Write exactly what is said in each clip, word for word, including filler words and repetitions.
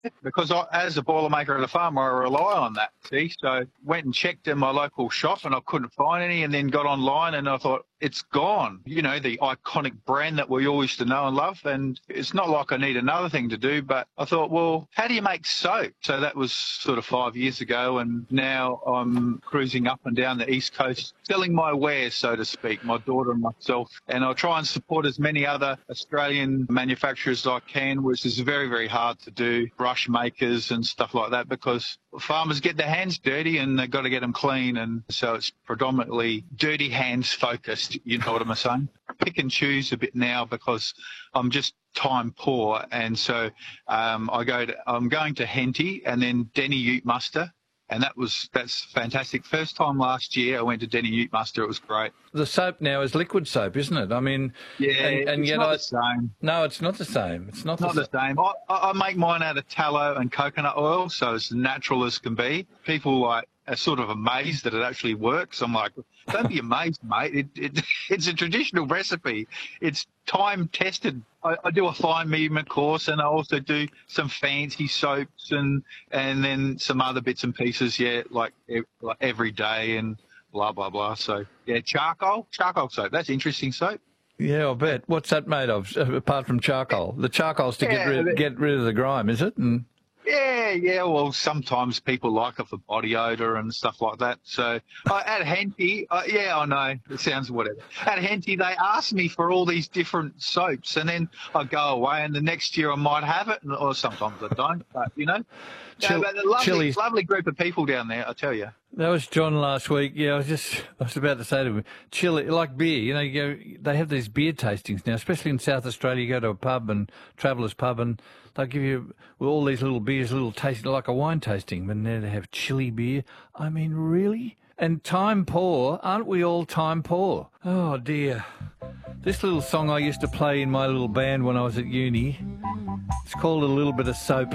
because I, as a Boilermaker at a farm, I rely on that. See, so went and checked in my local shop and I couldn't find any, and then got online and I thought it's gone. You know, the iconic brand that we all used to know and love. And it's not like I need another thing to do, but I thought, well, how do you make soap? So that was sort of five years ago, and now I'm cruising up and down the East Coast, selling my wares, so to speak, my daughter and myself. And I'll try and support as many other Australian manufacturers as I can, which is very, very hard to do, brush makers and stuff like that, because farmers get their hands dirty and they've got to get them clean. And so it's predominantly dirty hands focused, you know what I'm saying? Pick and choose a bit now because I'm just time poor. And so um, I go to, I'm going to Henty and then Denny Ute Muster. And that was that's fantastic. First time last year I went to Denny Ute Muster. It was great. The soap now is liquid soap, isn't it? I mean, yeah, and, and it's yet not I, the same. No, it's not the same. It's not, not the, the same. I, I make mine out of tallow and coconut oil, so it's natural as can be. People like are sort of amazed that it actually works. I'm like, don't be amazed, mate. It, it, it's a traditional recipe. It's time tested. I, I do a fine movement course, and I also do some fancy soaps and and then some other bits and pieces. Yeah, like, like every day and blah blah blah. So yeah, charcoal, charcoal soap. That's interesting soap. Yeah, I bet. What's that made of apart from charcoal? The charcoal's to yeah, get rid get rid of the grime, is it? And Yeah, yeah. Well, sometimes people like it for body odour and stuff like that. So uh, at Henty, uh, yeah, I know it sounds whatever. At Henty, they ask me for all these different soaps, and then I go away, and the next year I might have it, or sometimes I don't. But you know, Chill, no, but a lovely, Chili's. lovely group of people down there, I tell you. That was John last week. Yeah, I was just I was about to say to him, chili like beer. You know, you go. They have these beer tastings now, especially in South Australia. You go to a pub and Travellers Pub, and they'll give you with all these little beers, little tasting like a wine tasting. But now they have chili beer. I mean, really? And time poor, aren't we all time poor? Oh dear. This little song I used to play in my little band when I was at uni. It's called A Little Bit of Soap.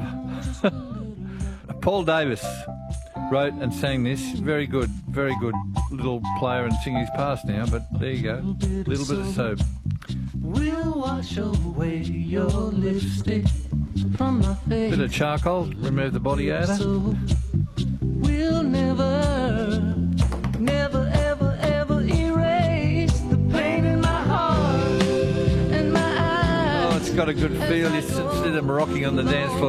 Paul Davis wrote and sang this. Very good, very good little player and singer. He's passed now, but there you go. Little bit of soap. We'll wash away your lipstick from my face. Bit of charcoal, remove the body odour. So we'll never, never, ever, ever erase the pain in my heart and my eyes. Oh, it's got a good feel. You sit them rocking on the dance floor.